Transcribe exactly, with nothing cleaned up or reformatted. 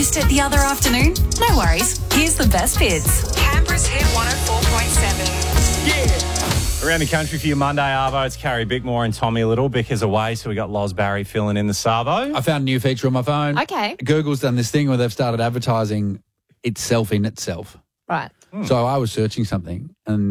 Missed it the other afternoon? No worries. Here's the best bits. Canberra's Hit one oh four point seven. Yeah. Around the country for your Monday Arvo, it's Carrie Bickmore and Tommy Little. Bick is away, so we got Loz Barry filling in the Savo. I found a new feature on my phone. Okay. Google's done this thing where they've started advertising itself in itself. Right. So I was searching something and